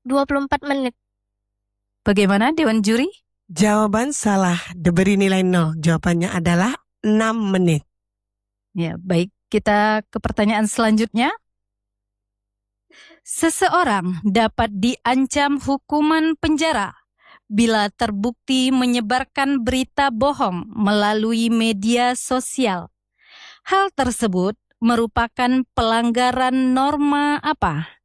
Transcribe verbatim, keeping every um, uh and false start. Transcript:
dua puluh empat menit. Bagaimana Dewan Juri? Jawaban salah, diberi nilai nol. Jawabannya adalah enam menit. Ya, baik. Kita ke pertanyaan selanjutnya. Seseorang dapat diancam hukuman penjara bila terbukti menyebarkan berita bohong melalui media sosial. Hal tersebut merupakan pelanggaran norma apa?